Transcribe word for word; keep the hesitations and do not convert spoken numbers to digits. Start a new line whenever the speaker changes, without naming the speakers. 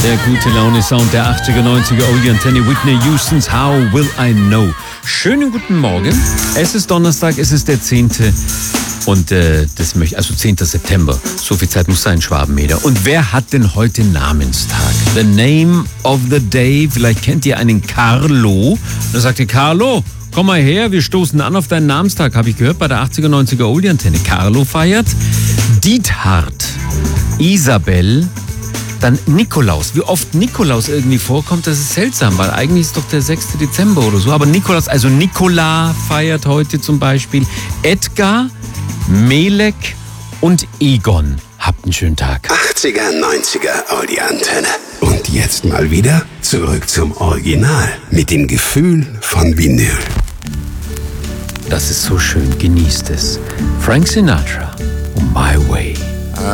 Der gute Laune-Sound der achtziger, neunziger Oldie Antenne, Whitney Houstons How Will I Know. Schönen guten Morgen. Es ist Donnerstag, es ist der zehnte und äh, das möchte, also zehnten September. So viel Zeit muss sein, Schwabenmeter. Und wer hat denn heute Namenstag? The name of the day. Vielleicht kennt ihr einen Carlo. Da sagt ihr, Carlo, komm mal her, wir stoßen an auf deinen Namenstag. Habe ich gehört bei der achtziger, neunziger Oldie Antenne. Carlo feiert. Diethard, Isabel, dann Nikolaus. Wie oft Nikolaus irgendwie vorkommt, das ist seltsam, weil eigentlich ist doch der sechste Dezember oder so. Aber Nikolaus, also Nikola feiert heute zum Beispiel. Edgar, Melek und Egon. Habt einen schönen Tag.
achtziger, neunziger Oldie Antenne. Und jetzt mal wieder zurück zum Original mit dem Gefühl von Vinyl.
Das ist so schön, genießt es. Frank Sinatra, My Way.